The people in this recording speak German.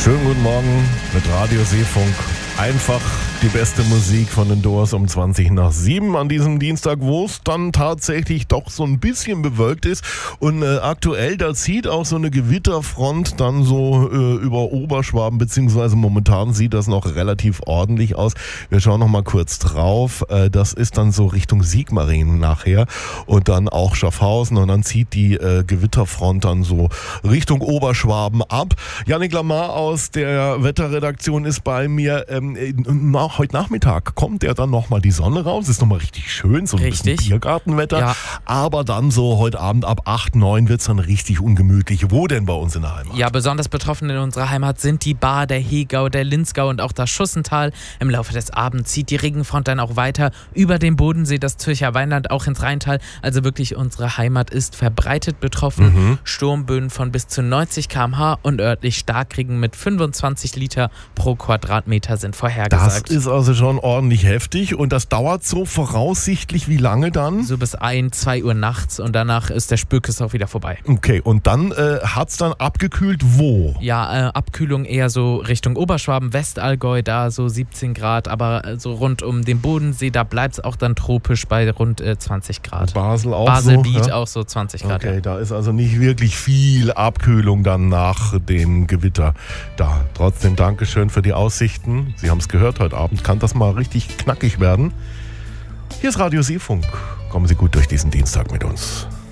Schönen guten Morgen mit Radio Seefunk. Einfach die beste Musik von den Doors um 6:20 an diesem Dienstag, wo es dann tatsächlich doch so ein bisschen bewölkt ist. Und aktuell, da zieht auch so eine Gewitterfront dann so über Oberschwaben, beziehungsweise momentan sieht das noch relativ ordentlich aus. Wir schauen noch mal kurz drauf. Das ist dann so Richtung Sigmaringen nachher und dann auch Schaffhausen und dann zieht die Gewitterfront dann so Richtung Oberschwaben ab. Jannik Lamar aus der Wetterredaktion ist bei mir. Heute Nachmittag kommt ja dann nochmal die Sonne raus. Ist nochmal richtig schön, so ein bisschen Biergartenwetter. Ja. Aber dann so heute Abend ab 8, 9 wird es dann richtig ungemütlich. Wo denn bei uns in der Heimat? Ja, besonders betroffen in unserer Heimat sind die Baar, der Hegau, der Linzgau und auch das Schussental. Im Laufe des Abends zieht die Regenfront dann auch weiter über den Bodensee, das Zürcher Weinland, auch ins Rheintal. Also wirklich, unsere Heimat ist verbreitet betroffen. Sturmböen von bis zu 90 km/h und örtlich Starkregen mit 25 Liter pro Quadratmeter sind vorhergesagt. Das ist also schon ordentlich heftig und das dauert so voraussichtlich wie lange dann? So bis 1, 2 Uhr nachts und danach ist der Spökes auch wieder vorbei. Okay, und dann hat es dann abgekühlt wo? Ja, Abkühlung eher so Richtung Oberschwaben, Westallgäu, da so 17 Grad, aber so rund um den Bodensee, da bleibt es auch dann tropisch bei rund 20 Grad. Basel auch Baselbiet ja? Auch so 20 Grad. Okay, ja. Da ist also nicht wirklich viel Abkühlung dann nach dem Gewitter da. Trotzdem Dankeschön für die Aussichten. Sie haben es gehört, heute Abend kann das mal richtig knackig werden. Hier ist Radio Seefunk. Kommen Sie gut durch diesen Dienstag mit uns.